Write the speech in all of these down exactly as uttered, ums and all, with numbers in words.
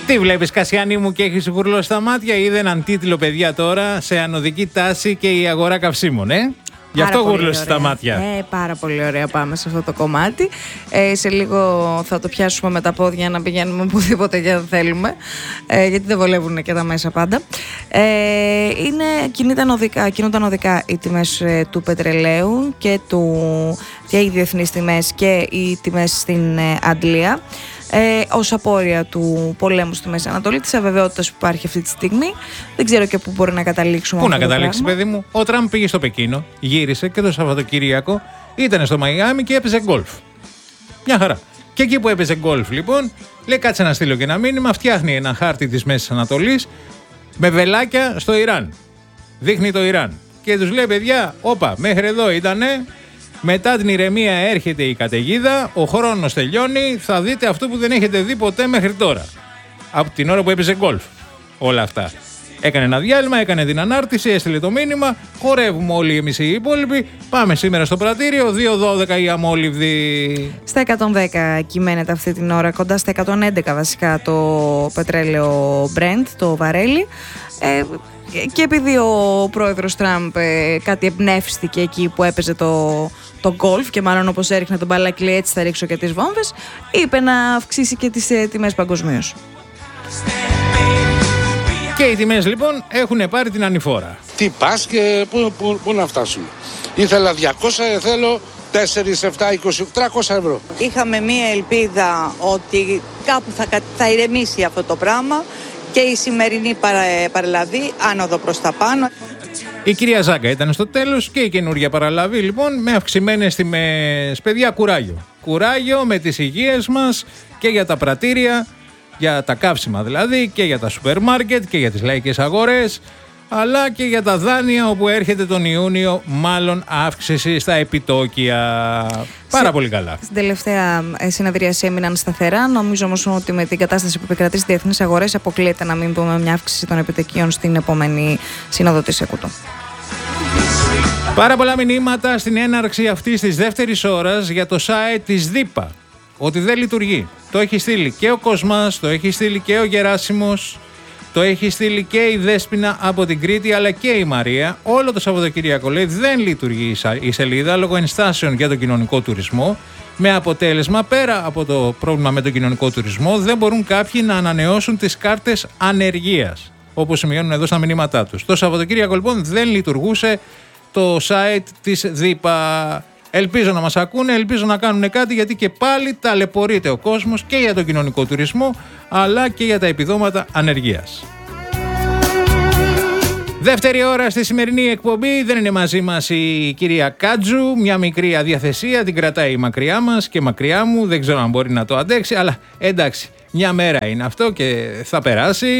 Τι βλέπεις, Κασιάνη μου, και έχεις γουρλώσει τα μάτια? Είδε έναν τίτλο, παιδιά, τώρα σε ανωδική τάση και η αγορά καυσίμων, ε? Γι' αυτό γούρλωσε τα μάτια. Ε, πάρα πολύ ωραία πάμε σε αυτό το κομμάτι. Ε, σε λίγο θα το πιάσουμε με τα πόδια να πηγαίνουμε οπουδήποτε για θέλουμε. Ε, γιατί δεν βολεύουν και τα μέσα πάντα. Ε, είναι, κινούνταν οδικά, κινούνταν οδικά οι τιμές ε, του πετρελαίου και, του, και οι διεθνείς τιμές και οι τιμές στην ε, Αντλία. Ε, ως απόρρια του πολέμου στη Μέση Ανατολή, της αβεβαιότητας που υπάρχει αυτή τη στιγμή. Δεν ξέρω και πού μπορεί να καταλήξουμε. Πού να καταλήξει, παιδί μου? Ο Τραμπ πήγε στο Πεκίνο, γύρισε και το Σαββατοκύριακο ήταν στο Μαϊάμι και έπαιζε γκολφ. Μια χαρά. Και εκεί που έπαιζε γκολφ, λοιπόν, λέει: κάτσε να στείλω και ένα μήνυμα. Φτιάχνει ένα χάρτη της Μέσης Ανατολής με βελάκια στο Ιράν. Δείχνει το Ιράν. Και τους λέει: παιδιά, όπα, μέχρι εδώ ήτανε. Μετά την ηρεμία έρχεται η καταιγίδα, ο χρόνος τελειώνει, θα δείτε αυτό που δεν έχετε δει ποτέ μέχρι τώρα. Από την ώρα που έπαιζε γκολφ. Όλα αυτά. Έκανε ένα διάλειμμα, έκανε την ανάρτηση, έστειλε το μήνυμα. Χορεύουμε όλοι εμείς οι υπόλοιποι. Πάμε σήμερα στο πρατήριο. δύο δώδεκα η αμόλυβδη. Στα εκατόν δέκα κυμαίνεται αυτή την ώρα, κοντά στα εκατόν έντεκα βασικά το πετρέλαιο Brent, το βαρέλι. Ε, και επειδή ο πρόεδρος Τραμπ ε, κάτι εμπνεύστηκε εκεί που έπαιζε το, το γκολφ και μάλλον όπως έριχνε τον μπαλάκι, λέει έτσι θα ρίξω και τις βόμβες, είπε να αυξήσει και τις ε, τιμές παγκοσμίως. Και οι τιμές λοιπόν έχουν πάρει την ανηφόρα. Τι πας και πού, πού, πού να φτάσουμε? Ήθελα διακόσια, θέλω τέσσερα, επτά, είκοσι, τριακόσια ευρώ. Είχαμε μία ελπίδα ότι κάπου θα, θα ηρεμήσει αυτό το πράγμα και η σημερινή παρα, παραλαβή άνοδο προς τα πάνω. Η κυρία Ζάγκα ήταν στο τέλος και η καινούργια παραλαβή λοιπόν με αυξημένες τιμές. Παιδιά, κουράγιο. Κουράγιο με τις υγείες μας και για τα πρατήρια, για τα καύσιμα δηλαδή, και για τα σούπερ μάρκετ και για τις λαϊκές αγορές, αλλά και για τα δάνεια, όπου έρχεται τον Ιούνιο μάλλον αύξηση στα επιτόκια. Πάρα σε, πολύ καλά. Στην τελευταία συνεδρίαση έμειναν σταθερά. Νομίζω όμως ότι με την κατάσταση που επικρατεί στις διεθνείς αγορές αποκλείεται να μην δούμε μια αύξηση των επιτοκίων στην επόμενη σύνοδο της ΕΚΟΥΤΟ. Πάρα πολλά μηνύματα στην έναρξη αυτής της δεύτερης ώρας για το site της ΔΥΠΑ. Ότι δεν λειτουργεί. Το έχει στείλει και ο Κοσμάς, το έχει στείλει και ο Γεράσιμος, το έχει στείλει και η Δέσποινα από την Κρήτη, αλλά και η Μαρία. Όλο το Σαββατοκύριακο, λέει, δεν λειτουργεί η σελίδα λόγω ενστάσεων για τον κοινωνικό τουρισμό. Με αποτέλεσμα, πέρα από το πρόβλημα με τον κοινωνικό τουρισμό, δεν μπορούν κάποιοι να ανανεώσουν τις κάρτες ανεργίας, όπως σημειώνουν εδώ στα μηνύματά τους. Το Σαββατοκύριακο, λοιπόν, δεν λειτουργούσε το site της ΔΥΠΑ. Ελπίζω να μας ακούνε, ελπίζω να κάνουν κάτι, γιατί και πάλι ταλαιπωρείται ο κόσμος και για τον κοινωνικό τουρισμό, αλλά και για τα επιδόματα ανεργίας. Δεύτερη ώρα στη σημερινή εκπομπή. Δεν είναι μαζί μας η κυρία Κάτζου. Μια μικρή αδιαθεσία την κρατάει μακριά μας και μακριά μου. Δεν ξέρω αν μπορεί να το αντέξει, αλλά εντάξει, μια μέρα είναι αυτό και θα περάσει.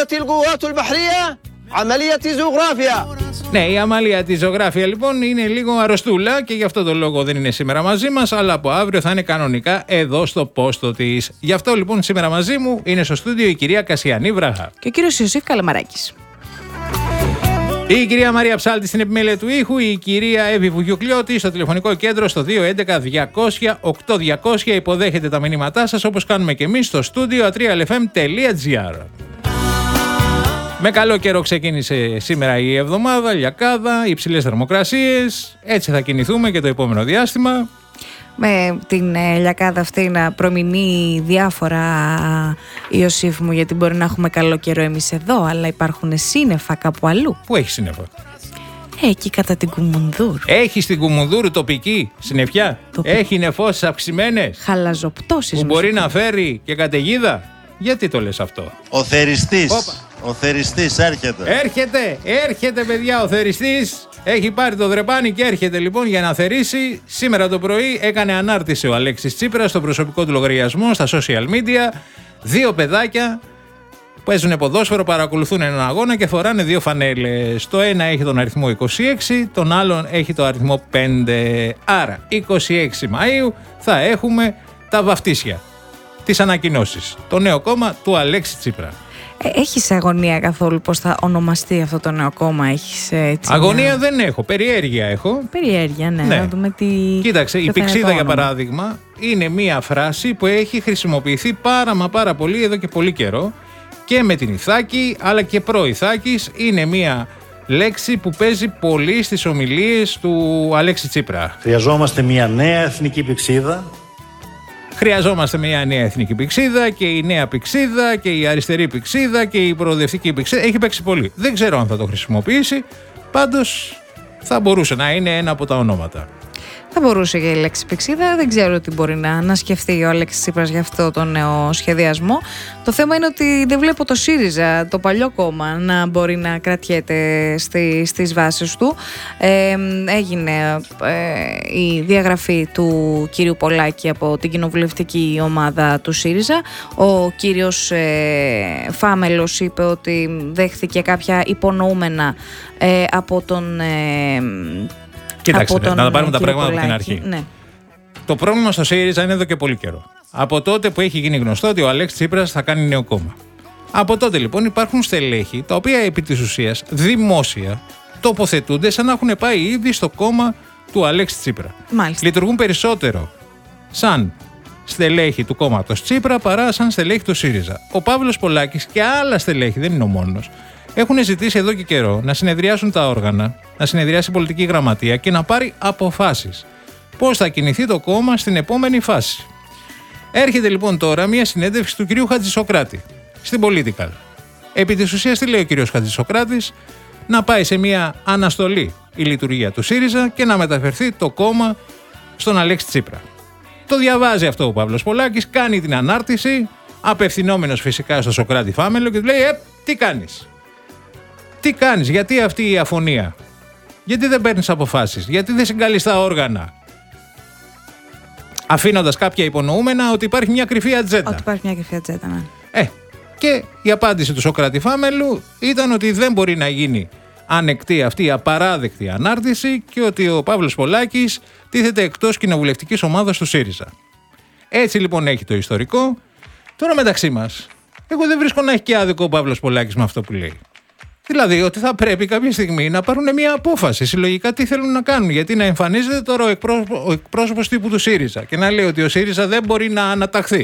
Αμαλία τη ζωγράφια. Ναι, η Αμαλία τη ζωγράφια λοιπόν είναι λίγο αρρωστούλα και γι' αυτό το λόγο δεν είναι σήμερα μαζί μας, αλλά από αύριο θα είναι κανονικά εδώ στο πόστο της. Γι' αυτό λοιπόν σήμερα μαζί μου είναι στο στούντιο η κυρία Κασιανή Βράχα και ο κύριος Ιωσήφ Καλαμαράκης. Η κυρία Μαρία Ψάλτη στην επιμέλεια του ήχου, η κυρία Εύη Βουγιουκλιώτη στο τηλεφωνικό κέντρο στο δύο έντεκα διακόσια οκτώ διακόσια. Υποδέχεται τα μηνύματά σας όπως κάνουμε και εμείς στο στούντιο ατρία ελ εφ εμ τελεία τζι άρ. Με καλό καιρό ξεκίνησε σήμερα η εβδομάδα, λιακάδα, υψηλές θερμοκρασίες. Έτσι θα κινηθούμε και το επόμενο διάστημα. Με την ε, λιακάδα αυτή να προμηνεί διάφορα, Ιωσήφ μου, γιατί μπορεί να έχουμε καλό καιρό εμείς εδώ, αλλά υπάρχουν σύννεφα κάπου αλλού. Πού έχει σύννεφα? Εκεί κατά την Κουμουνδούρου. Έχει στην Κουμουνδούρου τοπική συννεφιά? Τοπική. Έχει νεφώσεις αυξημένες? Χαλαζοπτώσεις. Που μπορεί να φέρει και καταιγίδα? Γιατί το λες αυτό? Ο θεριστής. Όπα. Ο θεριστής έρχεται. Έρχεται, έρχεται παιδιά ο θεριστής. Έχει πάρει το δρεπάνι και έρχεται λοιπόν για να θερήσει. Σήμερα το πρωί έκανε ανάρτηση ο Αλέξης Τσίπρας στο προσωπικό του λογαριασμό στα social media. Δύο παιδάκια που παίζουν ποδόσφαιρο, παρακολουθούν έναν αγώνα και φοράνε δύο φανέλες. Το ένα έχει τον αριθμό είκοσι έξι, τον άλλον έχει το αριθμό πέντε. Άρα είκοσι έξι Μαΐου θα έχουμε τα βαφτίσια, τις ανακοινώσεις. Το νέο κόμμα του Αλέξη Τσίπρα. Έχεις αγωνία καθόλου πώς θα ονομαστεί αυτό το νέο κόμμα? Έχεις έτσι? Αγωνία μια... δεν έχω, περιέργεια έχω. Περιέργεια, ναι, ναι. Να δούμε τι... Κοίταξε, η πηξίδα για παράδειγμα είναι μία φράση που έχει χρησιμοποιηθεί πάρα μα πάρα πολύ εδώ και πολύ καιρό και με την Ιθάκη, αλλά και προ-Ιθάκης είναι μια λέξη που παίζει πολύ στις ομιλίες του Αλέξη Τσίπρα. Χρειαζόμαστε μια νέα εθνική πυξίδα. Χρειαζόμαστε μια νέα εθνική πυξίδα και η νέα πυξίδα και η αριστερή πυξίδα και η προοδευτική πυξίδα. Έχει παίξει πολύ. Δεν ξέρω αν θα το χρησιμοποιήσει, πάντως θα μπορούσε να είναι ένα από τα ονόματα. Θα μπορούσε και η λέξη πυξίδα, δεν ξέρω τι μπορεί να, να σκεφτεί ο Αλέξης Τσίπρας για αυτό το νέο σχεδιασμό. Το θέμα είναι ότι δεν βλέπω το ΣΥΡΙΖΑ, το παλιό κόμμα, να μπορεί να κρατιέται στη, στις βάσεις του. Ε, έγινε ε, η διαγραφή του κύριου Πολάκη από την κοινοβουλευτική ομάδα του ΣΥΡΙΖΑ. Ο κύριος ε, Φάμελος είπε ότι δέχθηκε κάποια υπονοούμενα ε, από τον... Ε, Κοίταξε, να τα πάρουμε τα πράγματα από την αρχή. Ναι. Το πρόβλημα στο ΣΥΡΙΖΑ είναι εδώ και πολύ καιρό. Από τότε που έχει γίνει γνωστό ότι ο Αλέξης Τσίπρας θα κάνει νέο κόμμα. Από τότε λοιπόν υπάρχουν στελέχη τα οποία επί της ουσίας δημόσια τοποθετούνται σαν να έχουν πάει ήδη στο κόμμα του Αλέξη Τσίπρα. Μάλιστα. Λειτουργούν περισσότερο σαν στελέχη του κόμματος Τσίπρα παρά σαν στελέχη του ΣΥΡΙΖΑ. Ο Παύλος Πολάκης και άλλα στελέχη, δεν είναι ο μόνος, έχουν ζητήσει εδώ και καιρό να συνεδριάσουν τα όργανα, να συνεδριάσει η πολιτική γραμματεία και να πάρει αποφάσεις. Πώς θα κινηθεί το κόμμα στην επόμενη φάση. Έρχεται λοιπόν τώρα μια συνέντευξη του κυρίου Χατζησοκράτη στην Political. Επί της ουσίας τι λέει ο κύριος Χατζησοκράτης? Να πάει σε μια αναστολή η λειτουργία του ΣΥΡΙΖΑ και να μεταφερθεί το κόμμα στον Αλέξη Τσίπρα. Το διαβάζει αυτό ο Παύλος Πολάκης, κάνει την ανάρτηση, απευθυνόμενος φυσικά στο Σοκράτη Φάμελο και του λέει: Ε, τι κάνεις? Τι κάνεις, γιατί αυτή η αφωνία? Γιατί δεν παίρνεις αποφάσεις? Γιατί δεν συγκαλείς τα όργανα? Αφήνοντας κάποια υπονοούμενα ότι υπάρχει μια κρυφή ατζέντα. Ότι υπάρχει μια κρυφή ατζέντα, ναι. Ε, και η απάντηση του Σοκράτη Φάμελου ήταν ότι δεν μπορεί να γίνει ανεκτή αυτή η απαράδεκτη ανάρτηση και ότι ο Παύλος Πολάκης τίθεται εκτός κοινοβουλευτικής ομάδας του ΣΥΡΙΖΑ. Έτσι λοιπόν έχει το ιστορικό. Τώρα μεταξύ μας, εγώ δεν βρίσκω να έχει και άδικο ο Παύλος Πολάκης με αυτό που λέει. Δηλαδή ότι θα πρέπει κάποια στιγμή να πάρουν μια απόφαση συλλογικά τι θέλουν να κάνουν. Γιατί να εμφανίζεται τώρα ο, εκπρόσωπο, ο εκπρόσωπος τύπου του ΣΥΡΙΖΑ και να λέει ότι ο ΣΥΡΙΖΑ δεν μπορεί να αναταχθεί.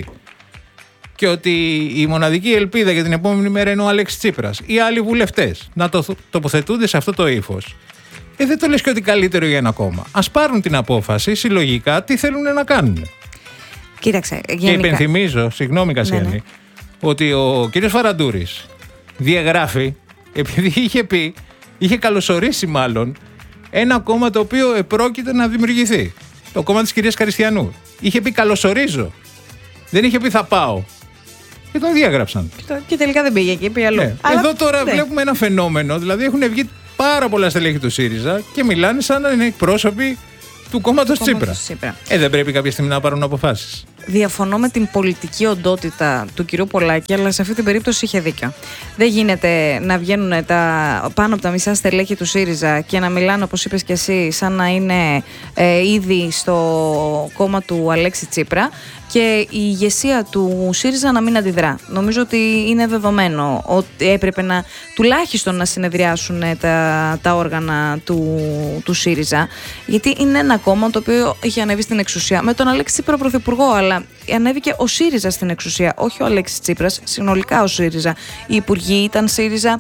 Και ότι η μοναδική ελπίδα για την επόμενη μέρα είναι ο Αλέξης Τσίπρας. Οι άλλοι βουλευτές να το, τοποθετούνται σε αυτό το ύφος. Ε, δεν το λες και ότι καλύτερο για ένα κόμμα. Ας πάρουν την απόφαση συλλογικά τι θέλουν να κάνουν. Κοίταξε. Γενικά... Και υπενθυμίζω, συγγνώμη Κασιανή, ναι, ναι. ότι ο κύριος Φαραντούρης διαγράφει. Επειδή είχε πει, είχε καλωσορίσει μάλλον ένα κόμμα το οποίο επρόκειται να δημιουργηθεί. Το κόμμα της κυρίας Καριστιανού. Είχε πει καλωσορίζω. Δεν είχε πει θα πάω. Και τον διάγραψαν. Και τελικά δεν πήγε εκεί, πήγε αλλού. Ναι. Αλλά... Εδώ τώρα ναι. βλέπουμε ένα φαινόμενο. Δηλαδή έχουν βγει πάρα πολλά στελέχη του ΣΥΡΙΖΑ και μιλάνε σαν να είναι εκπρόσωποι του κόμματος Τσίπρα. Τσίπρα. Ε, δεν πρέπει κάποια στιγμή να πάρουν αποφάσεις. Διαφωνώ με την πολιτική οντότητα του κυρίου Πολάκη, αλλά σε αυτή την περίπτωση είχε δίκιο. Δεν γίνεται να βγαίνουν τα, πάνω από τα μισά στελέχη του ΣΥΡΙΖΑ και να μιλάνε, όπως είπες και εσύ, σαν να είναι ε, ήδη στο κόμμα του Αλέξη Τσίπρα και η ηγεσία του ΣΥΡΙΖΑ να μην αντιδρά. Νομίζω ότι είναι δεδομένο ότι έπρεπε να τουλάχιστον να συνεδριάσουν τα, τα όργανα του, του ΣΥΡΙΖΑ, γιατί είναι ένα κόμμα το οποίο είχε ανέβει στην εξουσία με τον Αλέξη Τσίπρα πρωθυπουργό, αλλά ανέβηκε ο ΣΥΡΙΖΑ στην εξουσία, όχι ο Αλέξης Τσίπρας, συνολικά ο ΣΥΡΙΖΑ. Οι υπουργοί ήταν ΣΥΡΙΖΑ.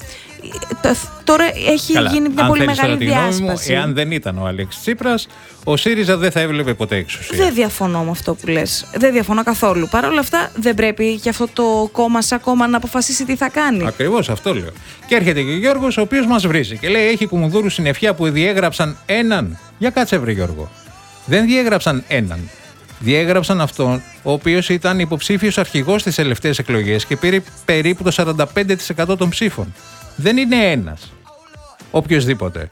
Τώρα έχει Καλά, γίνει μια πολύ μεγάλη διάσπαση. Μου, εάν δεν ήταν ο Αλέξης Τσίπρας, ο ΣΥΡΙΖΑ δεν θα έβλεπε ποτέ εξουσία. Δεν διαφωνώ με αυτό που λες. Δεν διαφωνώ καθόλου. Παρ' όλα αυτά, δεν πρέπει και αυτό το κόμμα σαν κόμμα να αποφασίσει τι θα κάνει. Ακριβώς αυτό λέω. Και έρχεται και ο Γιώργος, ο οποίος μας βρίζει και λέει: έχει κουμουνδούρου συννεφιά που διέγραψαν έναν. Για κάτσε, βρε Γιώργο. Δεν διέγραψαν έναν. Διέγραψαν αυτόν, ο οποίος ήταν υποψήφιος αρχηγός στις τελευταίες εκλογές και πήρε περίπου το σαράντα πέντε τοις εκατό των ψήφων. Δεν είναι ένας. Οποιοσδήποτε.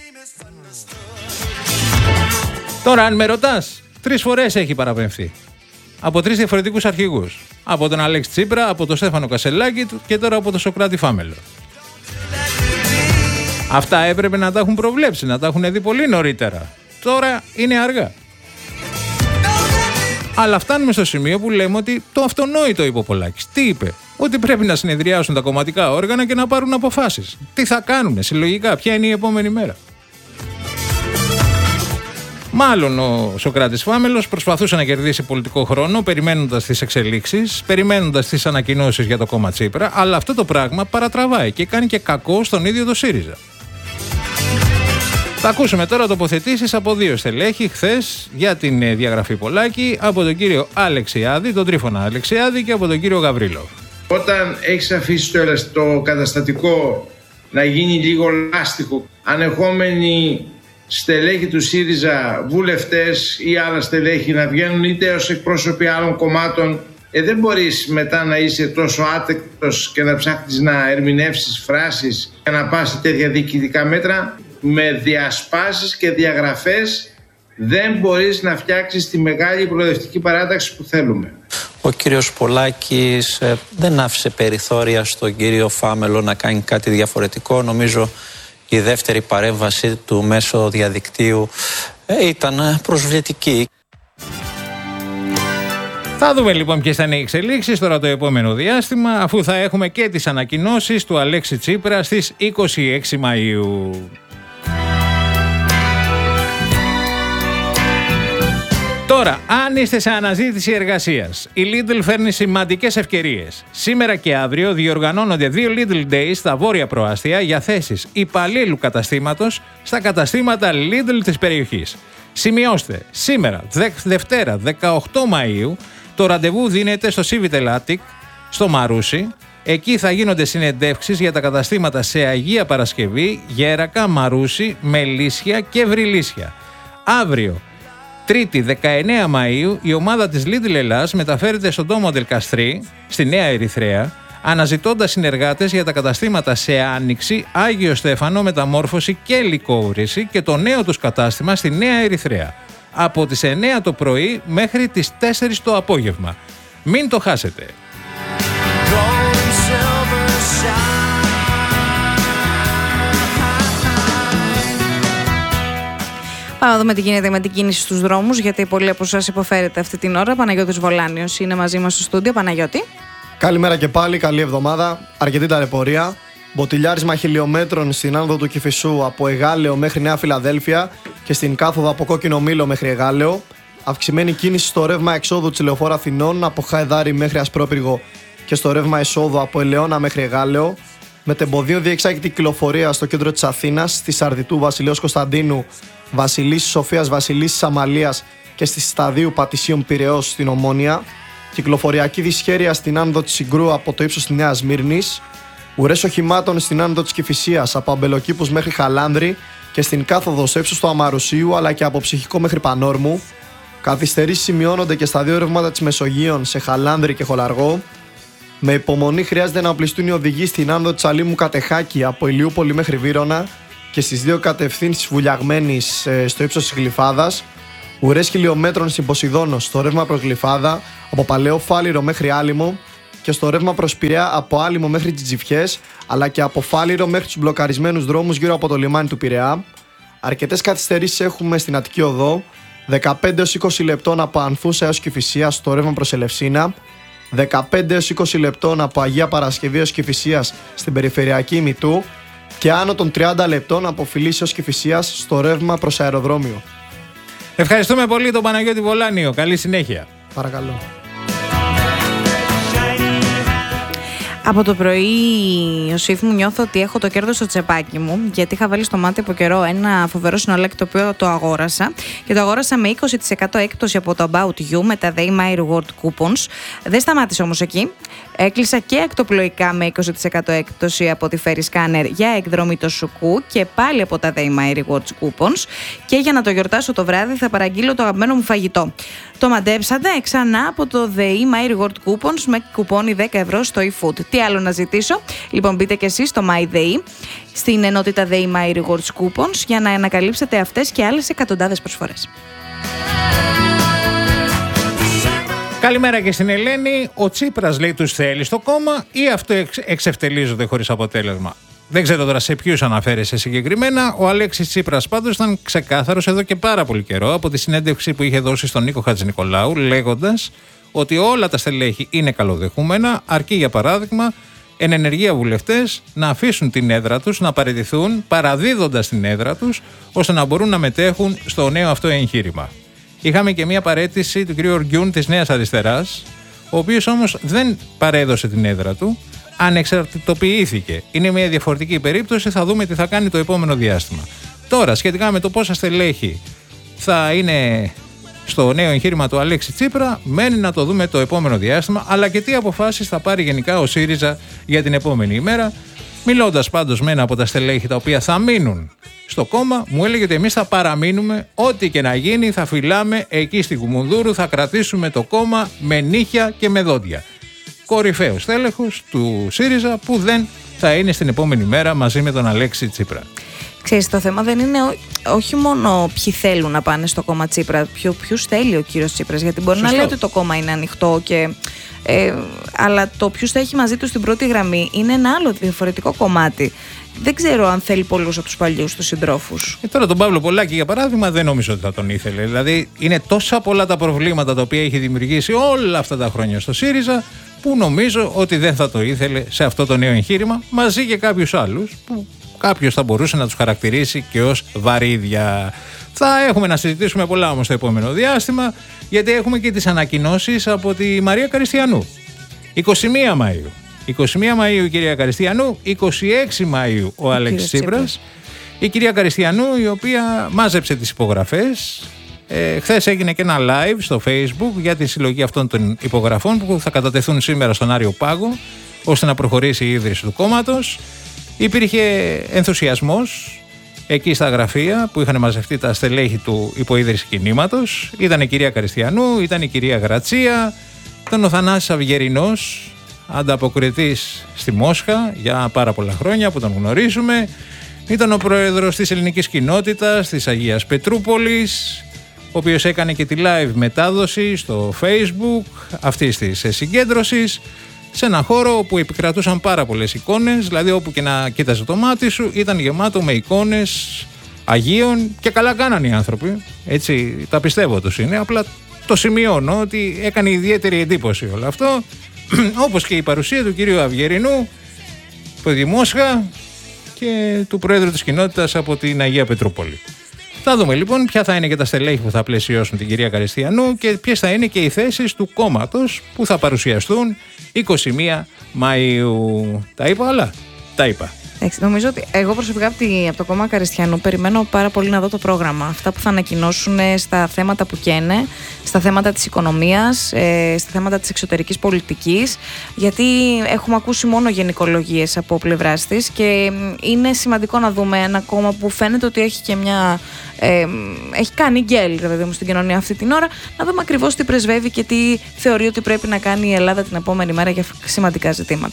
Τώρα, αν με ρωτάς, τρεις φορές έχει παραπεμφθεί. Από τρεις διαφορετικούς αρχηγούς. Από τον Αλέξη Τσίπρα, από τον Στέφανο Κασελάκη και τώρα από τον Σοκράτη Φάμελο. Αυτά έπρεπε να τα έχουν προβλέψει, να τα έχουν δει πολύ νωρίτερα. Τώρα είναι αργά. Αλλά φτάνουμε στο σημείο που λέμε ότι το αυτονόητο είπε ο Πολάκης. Τι είπε? Ότι πρέπει να συνεδριάσουν τα κομματικά όργανα και να πάρουν αποφάσεις. Τι θα κάνουν συλλογικά, ποια είναι η επόμενη μέρα. Μάλλον ο Σωκράτης Φάμελος προσπαθούσε να κερδίσει πολιτικό χρόνο περιμένοντας τις εξελίξεις, περιμένοντας τις ανακοινώσεις για το κόμμα Τσίπρα, αλλά αυτό το πράγμα παρατραβάει και κάνει και κακό στον ίδιο το ΣΥΡΙΖΑ. Θα ακούσουμε τώρα τοποθετήσεις από δύο στελέχη χθες για την διαγραφή Πολάκη, από τον κύριο Αλεξιάδη, τον Τρίφωνα Αλεξιάδη, και από τον κύριο Γαβρίλο. Όταν έχεις αφήσει το, το καταστατικό να γίνει λίγο λάστιχο, ανεχόμενοι στελέχη του ΣΥΡΙΖΑ, βουλευτές ή άλλα στελέχη να βγαίνουν είτε ως εκπρόσωποι άλλων κομμάτων, ε, δεν μπορείς μετά να είσαι τόσο άτεκτος και να ψάχνεις να ερμηνεύσεις φράσεις και να πας σε τέτοια διοικητικά μέτρα. Με διασπάσεις και διαγραφές δεν μπορείς να φτιάξεις τη μεγάλη προοδευτική παράταξη που θέλουμε. Ο κύριος Πολάκης ε, δεν άφησε περιθώρια στον κύριο Φάμελο να κάνει κάτι διαφορετικό. Νομίζω η δεύτερη παρέμβαση του μέσω διαδικτύου ε, ήταν προσβλητική. Θα δούμε λοιπόν ποιες θα είναι οι εξελίξεις τώρα το επόμενο διάστημα, αφού θα έχουμε και τις ανακοινώσεις του Αλέξη Τσίπρα στις είκοσι έξι Μαΐου. Τώρα, αν είστε σε αναζήτηση εργασίας, η Lidl φέρνει σημαντικές ευκαιρίες. Σήμερα και αύριο διοργανώνονται δύο Lidl Days στα βόρεια προάστια για θέσεις υπαλλήλου καταστήματος στα καταστήματα Lidl της περιοχής. Σημειώστε, σήμερα, Δευτέρα δεκαοκτώ Μαΐου, το ραντεβού δίνεται στο Civitel Attic, στο Μαρούσι. Εκεί θα γίνονται συνεντεύξεις για τα καταστήματα σε Αγία Παρασκευή, Γέρακα, Μαρούσι, Μελίσια και Βρυλίσια. Αύριο, Τρίτη δεκαεννέα Μαΐου, η ομάδα της Lidl Ελλάς μεταφέρεται στον τόμο Τελκαστρί, στη Νέα Ερυθρέα, αναζητώντας συνεργάτες για τα καταστήματα σε Άνοιξη, Άγιο Στέφανο, Μεταμόρφωση και Λυκόβρηση και το νέο τους κατάστημα στη Νέα Ερυθρέα. Από τις εννέα το πρωί μέχρι τις τέσσερις το απόγευμα. Μην το χάσετε. Πάμε να δούμε τι γίνεται με την κίνηση στους δρόμους, γιατί πολλοί από εσάς υποφέρετε αυτή την ώρα. Παναγιώτης Βολάνιος είναι μαζί μας στο στούντιο. Παναγιώτη. Καλημέρα και πάλι, καλή εβδομάδα. Αρκετή ταλαιπωρία. Μποτιλιάρισμα χιλιόμετρων στην άνοδο του Κηφισού από Εγάλεο μέχρι Νέα Φιλαδέλφια και στην κάθοδο από Κόκκινο Μήλο μέχρι Εγάλεο. Αυξημένη κίνηση στο ρεύμα εξόδου της Λεωφόρου Αθηνών από Χαϊδάρι μέχρι Ασπρόπυργο και στο ρεύμα εισόδου από Ελαιώνα μέχρι Εγάλεο. Μετεμποδίων διεξάγεται η κυκλοφορία στο κέντρο της Αθήνας, στη Σαρδιτού Βασιλέως Κωνσταντίνου, Βασιλίσσης Σοφίας, Βασιλίσσης Αμαλίας και στη Σταδίου Πατησίων Πειραιώς στην Ομόνια. Κυκλοφοριακή δυσχέρεια στην άνοδο της Συγκρού από το ύψος της Νέας Σμύρνης. Ουρές οχημάτων στην άνοδο της Κηφισίας από Αμπελοκήπους μέχρι Χαλάνδρη και στην κάθοδο στο ύψος του Αμαρουσίου αλλά και από Ψυχικό μέχρι Πανόρμου. Καθυστερήσεις σημειώνονται και στα δύο ρεύματα της Μεσογείων σε Χαλάνδρη και Χολαργό. Με υπομονή χρειάζεται να οπλιστούν οι οδηγοί στην άνοδο της Αλήμου Κατεχάκη από Ηλιούπολη μέχρι Βύρωνα και στις δύο κατευθύνσεις Βουλιαγμένης στο ύψος της Γλυφάδας. Ουρές χιλιόμετρων στην Ποσειδόνο στο ρεύμα προς Γλυφάδα από Παλαιό Φάληρο μέχρι Άλυμο και στο ρεύμα προς Πειραιά από Άλυμο μέχρι τις Τζιφιές αλλά και από Φάληρο μέχρι τους μπλοκαρισμένους δρόμους γύρω από το λιμάνι του Πειραιά. Αρκετές καθυστερήσεις έχουμε στην Αττική Οδό, δεκαπέντε έως είκοσι λεπτών από Ανθούσα έως Κηφισίας στο ρεύμα προς Ελευσίνα, δεκαπέντε έως είκοσι λεπτών από Αγία Παρασκευή έως Κηφισίας στην περιφερειακή ημιτού και άνω των τριάντα λεπτών από Φιλίσσης έως Κηφισίας στο ρεύμα προς αεροδρόμιο. Ευχαριστούμε πολύ τον Παναγιώτη Βολάνιο. Καλή συνέχεια. Παρακαλώ. Από το πρωί, Ιωσήφ μου, νιώθω ότι έχω το κέρδος στο τσεπάκι μου, γιατί είχα βάλει στο μάτι από καιρό ένα φοβερό συνολάκι το οποίο το αγόρασα και το αγόρασα με είκοσι τοις εκατό έκπτωση από το About You με τα They My Reward Coupons. Δεν σταμάτησε όμως εκεί. Έκλεισα και εκτοπλοϊκά με είκοσι τοις εκατό έκπτωση από τη Ferry Scanner για εκδρομή το Σουκού και πάλι από τα They My Rewards Coupons. Και για να το γιορτάσω το βράδυ θα παραγγείλω το αγαπημένο μου φαγητό. Το μαντέψατε ξανά από το They My Reward Coupons με κουπόνι δέκα ευρώ στο eFood. Τι άλλο να ζητήσω? Λοιπόν, μπείτε και εσείς στο MyDay, στην ενότητα They My Rewards Coupons, για να ανακαλύψετε αυτές και άλλες εκατοντάδες προσφορές. Καλημέρα και στην Ελένη. Ο Τσίπρας λέει τους θέλει στο κόμμα ή αυτό εξ, εξευτελίζονται χωρίς αποτέλεσμα? Δεν ξέρω τώρα σε ποιους αναφέρεσαι συγκεκριμένα. Ο Αλέξης Τσίπρας πάντως ήταν ξεκάθαρος εδώ και πάρα πολύ καιρό από τη συνέντευξη που είχε δώσει στον Νίκο Χατζηνικολάου, λέγοντας ότι όλα τα στελέχη είναι καλοδεχούμενα, αρκεί για παράδειγμα εν ενεργεία βουλευτές να αφήσουν την έδρα τους, να παραιτηθούν παραδίδοντας την έδρα τους, ώστε να μπορούν να μετέχουν στο νέο αυτό εγχείρημα. Είχαμε και μια παραίτηση του κ. Οργιούν της Νέας Αριστεράς, ο οποίος όμως δεν παρέδωσε την έδρα του, ανεξαρτητοποιήθηκε. Είναι μια διαφορετική περίπτωση, θα δούμε τι θα κάνει το επόμενο διάστημα. Τώρα, σχετικά με το πόσα στελέχη θα είναι στο νέο εγχείρημα του Αλέξη Τσίπρα, μένει να το δούμε το επόμενο διάστημα, αλλά και τι αποφάσεις θα πάρει γενικά ο ΣΥΡΙΖΑ για την επόμενη ημέρα. Μιλώντας πάντως με ένα από τα στελέχη τα οποία θα μείνουν στο κόμμα, μου έλεγε ότι εμείς θα παραμείνουμε, ό,τι και να γίνει θα φυλάμε εκεί στην Κουμουνδούρου, θα κρατήσουμε το κόμμα με νύχια και με δόντια. Κορυφαίος στέλεχος του ΣΥΡΙΖΑ που δεν θα είναι στην επόμενη μέρα μαζί με τον Αλέξη Τσίπρα. Ξέρεις, το θέμα δεν είναι ό, όχι μόνο ποιοι θέλουν να πάνε στο κόμμα Τσίπρα, ποιο, ποιους θέλει ο κύριος Τσίπρας, γιατί μπορεί Σωστό. να λέει ότι το κόμμα είναι ανοιχτό, και, ε, αλλά το ποιους θα έχει μαζί του στην πρώτη γραμμή είναι ένα άλλο διαφορετικό κομμάτι. Δεν ξέρω αν θέλει πολλούς από τους παλιούς τους συντρόφους. Και τώρα τον Παύλο Πολάκη, για παράδειγμα, δεν νομίζω ότι θα τον ήθελε. Δηλαδή, είναι τόσα πολλά τα προβλήματα τα οποία έχει δημιουργήσει όλα αυτά τα χρόνια στο ΣΥΡΙΖΑ, που νομίζω ότι δεν θα το ήθελε σε αυτό το νέο εγχείρημα, μαζί και κάποιους άλλους που κάποιος θα μπορούσε να τους χαρακτηρίσει και ως βαρύδια. Θα έχουμε να συζητήσουμε πολλά όμως το επόμενο διάστημα, γιατί έχουμε και τις ανακοινώσεις από τη Μαρία Καριστιανού. είκοσι μία Μαΐου. είκοσι μία Μαΐου η κυρία Καριστιανού, είκοσι έξι Μαΐου ο Αλέξης Τσίπρας. Η κυρία Καριστιανού, η οποία μάζεψε τις υπογραφές. Ε, χθες έγινε και ένα live στο Facebook για τη συλλογή αυτών των υπογραφών που θα κατατεθούν σήμερα στον Άριο Πάγο, ώστε να προχωρήσει η ίδρυση του κόμματος. Υπήρχε ενθουσιασμός εκεί στα γραφεία που είχαν μαζευτεί τα στελέχη του υποίδρυση κινήματος. Ήταν η κυρία Καριστιανού, ήταν η κυρία Γρατσία, ήταν ο Θανάσης Αυγερινός, ανταποκριτής στη Μόσχα για πάρα πολλά χρόνια που τον γνωρίζουμε. Ήταν ο πρόεδρος της ελληνικής κοινότητας της Αγίας Πετρούπολης, ο οποίος έκανε και τη live μετάδοση στο Facebook αυτής της συγκέντρωσης, σε ένα χώρο όπου επικρατούσαν πάρα πολλές εικόνες, δηλαδή όπου και να κοίταζε το μάτι σου ήταν γεμάτο με εικόνες Αγίων, και καλά κάνανε οι άνθρωποι, έτσι τα πιστεύω τους είναι, απλά το σημειώνω ότι έκανε ιδιαίτερη εντύπωση όλο αυτό, όπως και η παρουσία του κυρίου Αυγερινού από τη Μόσχα και του Πρόεδρου της κοινότητας από την Αγία Πετρούπολη. Θα δούμε λοιπόν ποια θα είναι και τα στελέχη που θα πλαισιώσουν την κυρία Καριστιανού και ποιες θα είναι και οι θέσεις του κόμματος που θα παρουσιαστούν είκοσι μία Μαΐου. Τα είπα όλα? Τα είπα. Νομίζω ότι εγώ προσωπικά από, τη, από το κόμμα Καριστιανού περιμένω πάρα πολύ να δω το πρόγραμμα. Αυτά που θα ανακοινώσουν στα θέματα που καίνε, στα θέματα της οικονομίας, ε, στα θέματα της εξωτερικής πολιτικής. Γιατί έχουμε ακούσει μόνο γενικολογίες από πλευράς της και είναι σημαντικό να δούμε ένα κόμμα που φαίνεται ότι έχει και μια. Ε, έχει κάνει γκέλ δηλαδή, στην κοινωνία αυτή την ώρα. Να δούμε ακριβώς τι πρεσβεύει και τι θεωρεί ότι πρέπει να κάνει η Ελλάδα την επόμενη μέρα για σημαντικά ζητήματα.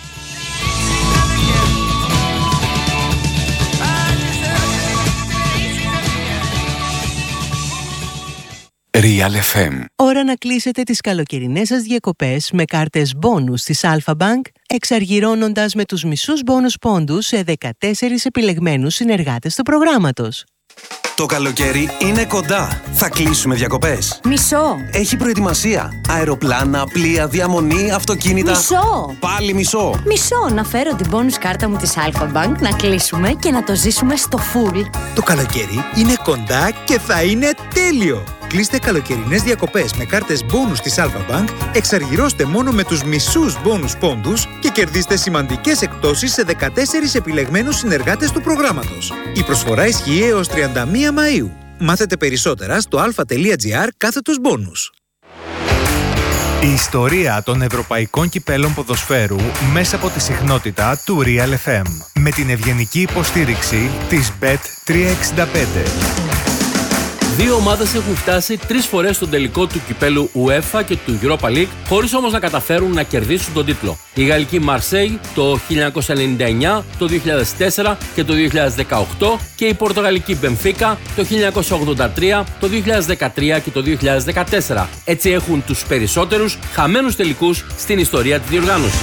Real εφ εμ. Ώρα να κλείσετε τις καλοκαιρινές σας διακοπές με κάρτες μπόνους της Alpha Bank, εξαργυρώνοντας με τους μισούς μπόνους πόντους σε δεκατέσσερις επιλεγμένους συνεργάτες του προγράμματος. Το καλοκαίρι είναι κοντά. Θα κλείσουμε διακοπές. Μισό. Έχει προετοιμασία. Αεροπλάνα, πλοία, διαμονή, αυτοκίνητα. Μισό. Πάλι μισό. Μισό. Να φέρω την bonus κάρτα μου της Alpha Bank, να κλείσουμε και να το ζήσουμε στο full. Το καλοκαίρι είναι κοντά και θα είναι τέλειο. Κλείστε καλοκαιρινές διακοπές με κάρτες bonus της Alpha Bank, εξαργυρώστε μόνο με τους μισούς bonus πόντους και κερδίστε σημαντικές εκπτώσεις σε δεκατέσσερις επιλεγμένους συνεργάτες του προγράμματος. Η προσφορά ισχύει έως τριάντα μία Μαΐου. Μάθετε περισσότερα στο alpha.gr κάθετος bonus. Η ιστορία των ευρωπαϊκών κυπέλων ποδοσφαίρου μέσα από τη συχνότητα του Real εφ εμ με την ευγενική υποστήριξη της μπετ τριακόσια εξήντα πέντε. Δύο ομάδες έχουν φτάσει τρεις φορές στον τελικό του κυπέλου UEFA και του Europa League, χωρίς όμως να καταφέρουν να κερδίσουν τον τίτλο. Η γαλλική Μαρσέη το χίλια εννιακόσια ενενήντα εννιά, το δύο χιλιάδες τέσσερα και το δύο χιλιάδες δεκαοκτώ και η πορτογαλική Μπενφίκα το χίλια εννιακόσια ογδόντα τρία, το δύο χιλιάδες δεκατρία και το δύο χιλιάδες δεκατέσσερα. Έτσι έχουν τους περισσότερους χαμένους τελικούς στην ιστορία της διοργάνωσης.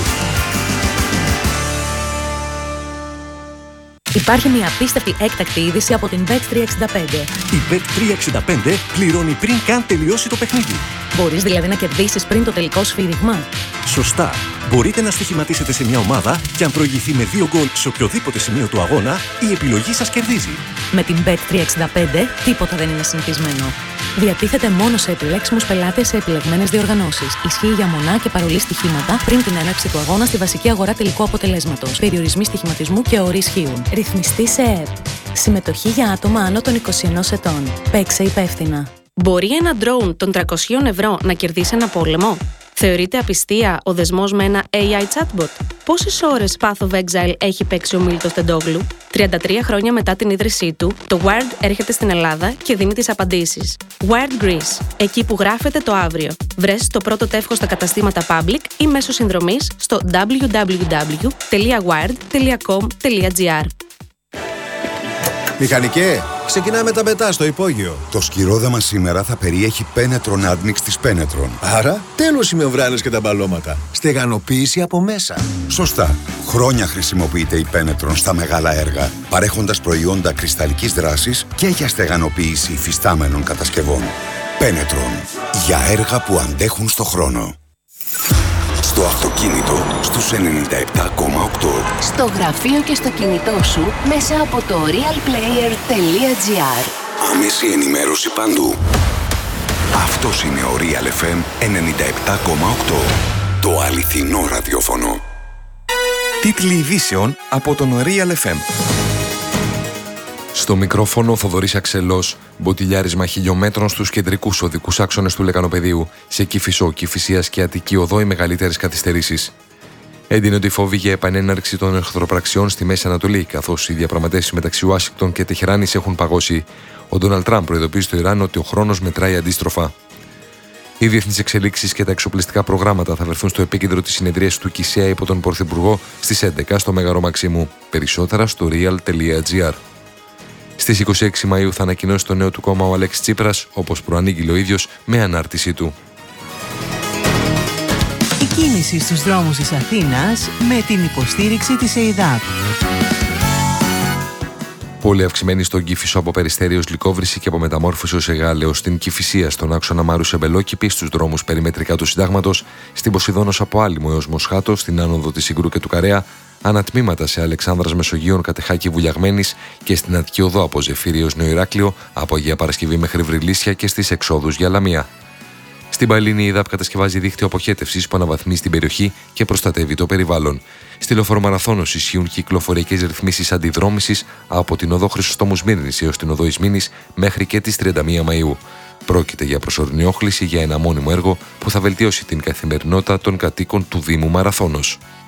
Υπάρχει μια απίστευτη έκτακτη είδηση από την μπετ τριακόσια εξήντα πέντε. Η μπετ τριακόσια εξήντα πέντε πληρώνει πριν καν τελειώσει το παιχνίδι. Μπορείς δηλαδή να κερδίσεις πριν το τελικό σφύριγμα. Σωστά. Μπορείτε να στοιχηματίσετε σε μια ομάδα και αν προηγηθεί με δύο γκολ σε οποιοδήποτε σημείο του αγώνα, η επιλογή σας κερδίζει. Με την μπετ τριακόσια εξήντα πέντε τίποτα δεν είναι συνηθισμένο. Διατίθεται μόνο σε επιλέξιμους πελάτες σε επιλεγμένες διοργανώσεις. Ισχύει για μονά και παρολί στοιχήματα πριν την έναρξη του αγώνα στη βασική αγορά τελικού αποτελέσματος. Περιορισμοί στοιχηματισμού και όροι ισχύουν. Ρυθμιστή σε ΕΕΠ. Συμμετοχή για άτομα άνω των είκοσι ενός ετών. Παίξε υπεύθυνα. Μπορεί ένα ντρόουν των τριακόσια ευρώ να κερδίσει ένα πόλεμο? Θεωρείται απιστία ο δεσμός με ένα έι άι chatbot? Πόσες ώρες Path of Exile έχει παίξει ο Μίλτος Τεντόγλου? τριάντα τρία χρόνια μετά την ίδρυσή του, το Wired έρχεται στην Ελλάδα και δίνει τις απαντήσεις. Wired Greece, εκεί που γράφεται το αύριο. Βρες το πρώτο τεύχος στα καταστήματα Public ή μέσω συνδρομής στο double-u double-u double-u τελεία wired τελεία com τελεία gr. Μηχανικέ, ξεκινάμε τα πετά στο υπόγειο. Το σκυρόδαμα σήμερα θα περιέχει Penetron Admix της Penetron. Άρα, τέλος οι μεμβράνες και τα μπαλώματα. Στεγανοποίηση από μέσα. Σωστά. Χρόνια χρησιμοποιείται η Penetron στα μεγάλα έργα, παρέχοντας προϊόντα κρυσταλλικής δράσης και για στεγανοποίηση υφιστάμενων κατασκευών. Penetron. Για έργα που αντέχουν στο χρόνο. Στο αυτοκίνητο στους ενενήντα επτά κόμμα οκτώ. Στο γραφείο και στο κινητό σου μέσα από το realplayer τελεία gr. Άμεση ενημέρωση παντού. Αυτός είναι ο Real εφ εμ ενενήντα επτά κόμμα οκτώ. Το αληθινό ραδιόφωνο. Τίτλοι ειδήσεων από τον Real εφ εμ. Στο μικρόφωνο ο Θοδωρής Αξελός, μποτιλιάρισμα χιλιόμετρων στους κεντρικούς οδικούς άξονες του Λεκανοπεδίου, σε Κηφισό, Κηφισίας και Αττική Οδό οι μεγαλύτερες καθυστερήσεις. Έντυνονται οι φόβοι για επανέναρξη των εχθροπραξιών στη Μέση Ανατολή, καθώς οι διαπραγματεύσεις μεταξύ Ουάσιγκτον και Τεχεράνης έχουν παγώσει. Ο Ντόναλντ Τραμπ προειδοποιεί στο Ιράν ότι ο χρόνος μετράει αντίστροφα. Οι διεθνείς εξελίξεις και τα εξοπλιστικά προγράμματα θα βρεθούν στο επίκεντρο της συνεδρίας του ΚΙΣΕΑ υπό τον Πρωθυπουργό στις έντεκα στο Μέγαρο Μαξίμου. Περισσότερα στο real τελεία gr. Στις είκοσι έξι Μαΐου θα ανακοινώσει το νέο του κόμμα ο Αλέξης Τσίπρας, όπως προανήγγειλε ο ίδιος με ανάρτησή του. Η κίνηση στους δρόμους της Αθήνας με την υποστήριξη της ΕΙΔΑΠ. Πολύ αυξημένη στον Κηφισό από Περιστέρι ως Λυκόβρηση και από Μεταμόρφωση ως Εγάλεο, στην Κηφισία στον άξονα Μάρους Εμπελόκηπη, στους δρόμους περιμετρικά του Συντάγματος, στην Ποσειδώνος από Άλυμο έως Μοσχάτο, στην άνοδο της Συγκρού και του Καρέα, ανατμήματα σε Αλεξάνδρας Μεσογείων Κατεχάκη Βουλιαγμένης και στην Αττική Οδό από Ζεφύρι έως Νέο Ηράκλειο, από Αγία Παρασκευή μέχρι Βρυλίσια και στις εξόδους για Λαμία. Στην Παλίνη η ΕΙΔΑΠ κατασκευάζει δίκτυο αποχέτευσης που αναβαθμίζει την περιοχή και προστατεύει το περιβάλλον. Στη Λεωφόρο Μαραθώνος ισχύουν κυκλοφοριακές ρυθμίσεις αντιδρόμησης από την οδό Χρυσοστόμου Σμύρνης έως την οδό Ισμήνης μέχρι και τις τριάντα μία Μαΐου. Πρόκειται για προσωρινή όχληση για ένα μόνιμο έργο που θα βελτιώσει την καθημερινότητα των κατοίκων του Δήμου Μαραθώνος.